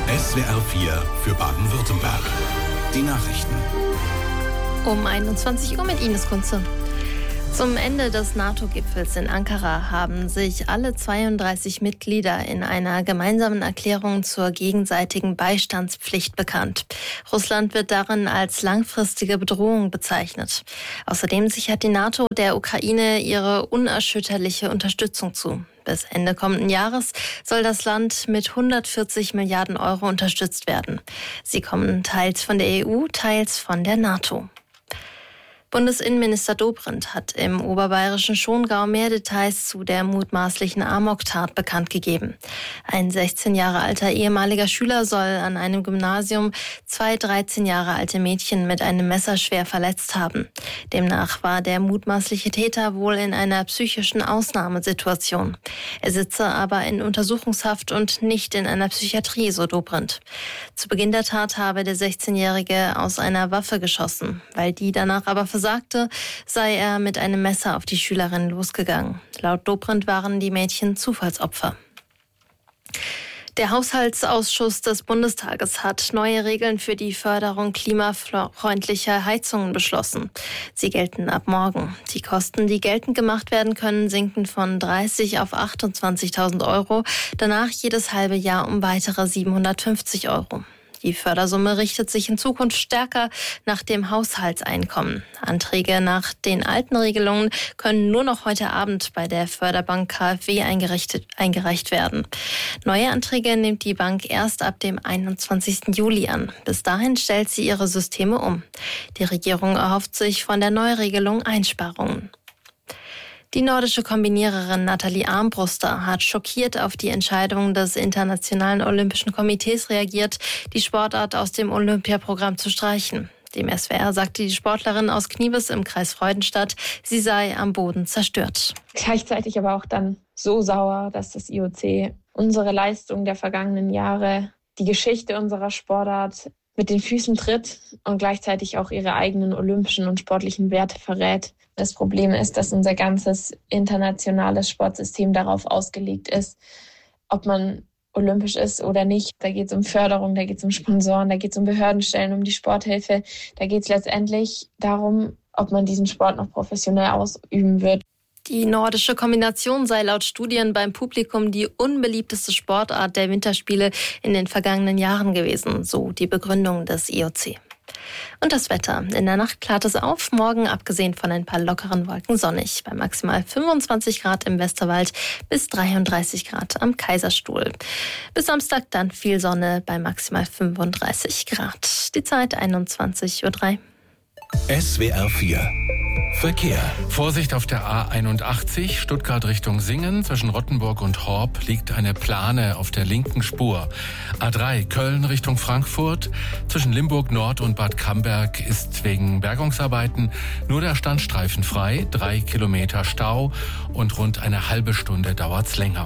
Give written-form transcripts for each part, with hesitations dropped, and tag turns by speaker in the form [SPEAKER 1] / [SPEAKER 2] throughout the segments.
[SPEAKER 1] SWR 4 für Baden-Württemberg. Die Nachrichten.
[SPEAKER 2] Um 21 Uhr mit Ines Kunze. Zum Ende des NATO-Gipfels in Ankara haben sich alle 32 Mitglieder in einer gemeinsamen Erklärung zur gegenseitigen Beistandspflicht bekannt. Russland wird darin als langfristige Bedrohung bezeichnet. Außerdem sichert die NATO der Ukraine ihre unerschütterliche Unterstützung zu. Bis Ende kommenden Jahres soll das Land mit 140 Milliarden Euro unterstützt werden. Sie kommen teils von der EU, teils von der NATO. Bundesinnenminister Dobrindt hat im oberbayerischen Schongau mehr Details zu der mutmaßlichen Amoktat bekannt gegeben. Ein 16 Jahre alter ehemaliger Schüler soll an einem Gymnasium 2 13 Jahre alte Mädchen mit einem Messer schwer verletzt haben. Demnach war der mutmaßliche Täter wohl in einer psychischen Ausnahmesituation. Er sitze aber in Untersuchungshaft und nicht in einer Psychiatrie, so Dobrindt. Zu Beginn der Tat habe der 16-Jährige aus einer Waffe geschossen. Weil die danach aber versagte, sei er mit einem Messer auf die Schülerin losgegangen. Laut Dobrindt waren die Mädchen Zufallsopfer. Der Haushaltsausschuss des Bundestages hat neue Regeln für die Förderung klimafreundlicher Heizungen beschlossen. Sie gelten ab morgen. Die Kosten, die geltend gemacht werden können, sinken von 30 auf 28.000 Euro, danach jedes halbe Jahr um weitere 750 Euro. Die Fördersumme richtet sich in Zukunft stärker nach dem Haushaltseinkommen. Anträge nach den alten Regelungen können nur noch heute Abend bei der Förderbank KfW eingereicht werden. Neue Anträge nimmt die Bank erst ab dem 21. Juli an. Bis dahin stellt sie ihre Systeme um. Die Regierung erhofft sich von der Neuregelung Einsparungen. Die nordische Kombiniererin Nathalie Armbruster hat schockiert auf die Entscheidung des Internationalen Olympischen Komitees reagiert, die Sportart aus dem Olympiaprogramm zu streichen. Dem SWR sagte die Sportlerin aus Kniebes im Kreis Freudenstadt, sie sei am Boden zerstört.
[SPEAKER 3] Gleichzeitig aber auch dann so sauer, dass das IOC unsere Leistung der vergangenen Jahre, die Geschichte unserer Sportart mit den Füßen tritt und gleichzeitig auch ihre eigenen olympischen und sportlichen Werte verrät. Das Problem ist, dass unser ganzes internationales Sportsystem darauf ausgelegt ist, ob man olympisch ist oder nicht. Da geht es um Förderung, da geht es um Sponsoren, da geht es um Behördenstellen, um die Sporthilfe. Da geht es letztendlich darum, ob man diesen Sport noch professionell ausüben wird.
[SPEAKER 2] Die nordische Kombination sei laut Studien beim Publikum die unbeliebteste Sportart der Winterspiele in den vergangenen Jahren gewesen, so die Begründung des IOC. Und das Wetter. In der Nacht klart es auf, morgen abgesehen von ein paar lockeren Wolken sonnig. Bei maximal 25 Grad im Westerwald bis 33 Grad am Kaiserstuhl. Bis Samstag dann viel Sonne bei maximal 35 Grad. Die Zeit 21:03 Uhr.
[SPEAKER 1] SWR 4 Verkehr.
[SPEAKER 4] Vorsicht auf der A81 Stuttgart Richtung Singen. Zwischen Rottenburg und Horb liegt eine Plane auf der linken Spur. A3 Köln Richtung Frankfurt. Zwischen Limburg Nord und Bad Camberg ist wegen Bergungsarbeiten nur der Standstreifen frei. 3 Kilometer Stau und rund eine halbe Stunde dauert's länger.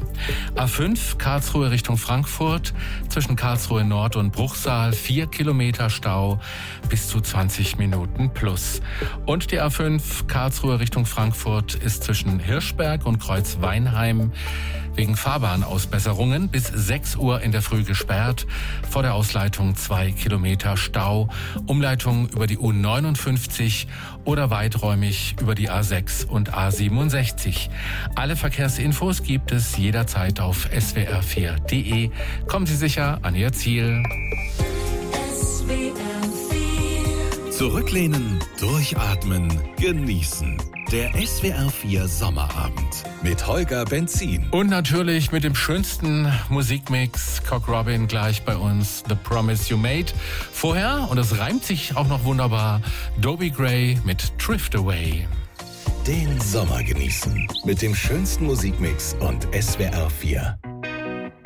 [SPEAKER 4] A5 Karlsruhe Richtung Frankfurt. Zwischen Karlsruhe Nord und Bruchsal 4 Kilometer Stau bis zu 20 Minuten plus. Und die A5 Karlsruhe Richtung Frankfurt ist zwischen Hirschberg und Kreuzweinheim wegen Fahrbahnausbesserungen bis 6 Uhr in der Früh gesperrt. Vor der Ausleitung 2 Kilometer Stau. Umleitung über die U59 oder weiträumig über die A6 und A67. Alle Verkehrsinfos gibt es jederzeit auf swr4.de. Kommen Sie sicher an Ihr Ziel.
[SPEAKER 1] Zurücklehnen, durchatmen, genießen. Der SWR 4 Sommerabend mit Holger Benzin.
[SPEAKER 4] Und natürlich mit dem schönsten Musikmix, Cock Robin gleich bei uns, The Promise You Made. Vorher, und das reimt sich auch noch wunderbar, Dobie Gray mit Drift Away.
[SPEAKER 1] Den Sommer genießen mit dem schönsten Musikmix und SWR 4.